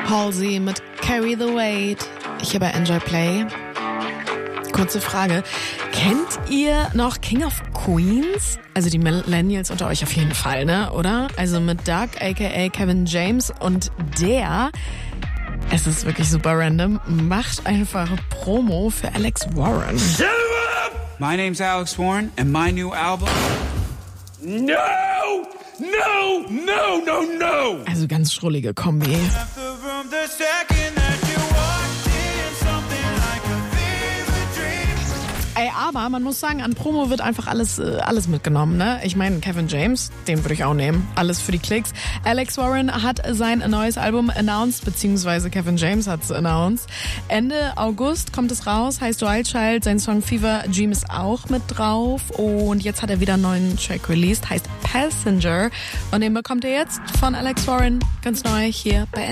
Halsey mit Carry the Weight. Hier bei Enjoy Play. Kurze Frage. Kennt ihr noch King of Queens? Also die Millennials unter euch auf jeden Fall, ne? Oder? Also mit Doug, aka Kevin James. Und der, es ist wirklich super random, macht einfach Promo für Alex Warren. My name's Alex Warren and my new album... No! No! No! No! No! Also ganz schrullige Kombi. Ey, aber man muss sagen, an Promo wird einfach alles mitgenommen, ne? Ich meine, Kevin James, den würde ich auch nehmen. Alles für die Klicks. Alex Warren hat sein neues Album announced, beziehungsweise Kevin James hat es announced. Ende August kommt es raus, heißt Wild Child. Sein Song Fever Dream ist auch mit drauf. Und jetzt hat er wieder einen neuen Track released, heißt Passenger. Und den bekommt ihr jetzt von Alex Warren ganz neu hier bei